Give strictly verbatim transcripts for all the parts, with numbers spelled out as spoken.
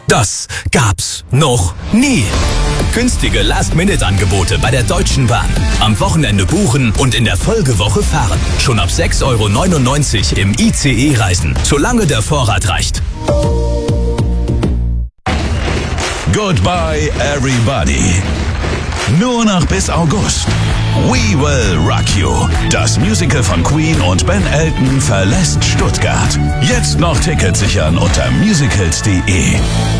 Das gab's noch nie. Günstige Last-Minute-Angebote bei der Deutschen Bahn. Am Wochenende buchen und in der Folgewoche fahren. Schon ab sechs Euro neunundneunzig im I C E reisen, solange der Vorrat reicht. Goodbye everybody. Nur noch bis August. We Will Rock You. Das Musical von Queen und Ben Elton verlässt Stuttgart. Jetzt noch Tickets sichern unter musicals punkt de.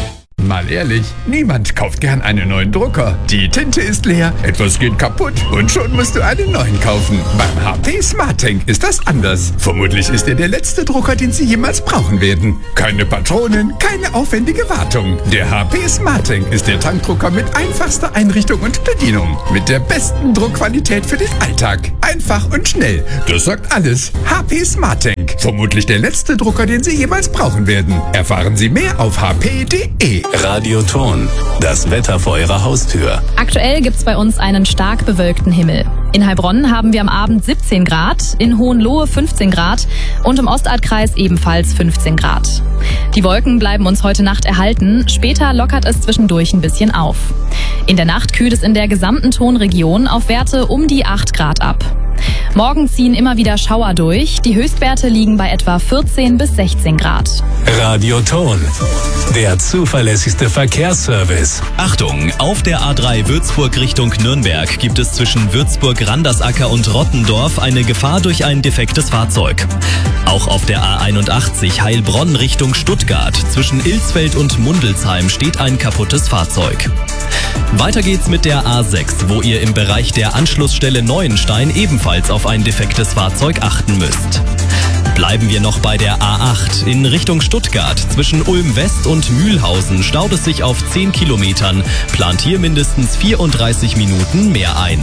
Mal ehrlich, niemand kauft gern einen neuen Drucker. Die Tinte ist leer, etwas geht kaputt und schon musst du einen neuen kaufen. Beim H P SmartTank ist das anders. Vermutlich ist er der letzte Drucker, den Sie jemals brauchen werden. Keine Patronen, keine aufwendige Wartung. Der H P SmartTank ist der Tankdrucker mit einfachster Einrichtung und Bedienung. Mit der besten Druckqualität für den Alltag. Einfach und schnell. Das sagt alles. H P SmartTank. Vermutlich der letzte Drucker, den Sie jemals brauchen werden. Erfahren Sie mehr auf h p punkt de. Radioton, das Wetter vor Ihrer Haustür. Aktuell gibt's bei uns einen stark bewölkten Himmel. In Heilbronn haben wir am Abend siebzehn Grad, in Hohenlohe fünfzehn Grad und im Ostalbkreis ebenfalls fünfzehn Grad. Die Wolken bleiben uns heute Nacht erhalten, später lockert es zwischendurch ein bisschen auf. In der Nacht kühlt es in der gesamten Tonregion auf Werte um die acht Grad ab. Morgen ziehen immer wieder Schauer durch, die Höchstwerte liegen bei etwa vierzehn bis sechzehn Grad. Radioton, der zuverlässigste Verkehrsservice. Achtung, auf der A drei Würzburg Richtung Nürnberg gibt es zwischen Würzburg-Randersacker und Rottendorf eine Gefahr durch ein defektes Fahrzeug. Auch auf der A einundachtzig Heilbronn Richtung Stuttgart zwischen Ilsfeld und Mundelsheim steht ein kaputtes Fahrzeug. Weiter geht's mit der A sechs, wo ihr im Bereich der Anschlussstelle Neuenstein ebenfalls auf ein defektes Fahrzeug achten müsst. Bleiben wir noch bei der A acht. In Richtung Stuttgart zwischen Ulm West und Mühlhausen staut es sich auf zehn Kilometern. Plant hier mindestens vierunddreißig Minuten mehr ein.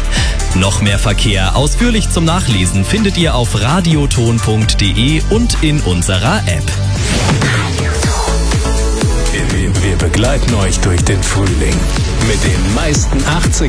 Noch mehr Verkehr ausführlich zum Nachlesen findet ihr auf radioton punkt de und in unserer App. Wir begleiten euch durch den Frühling mit den meisten achtzig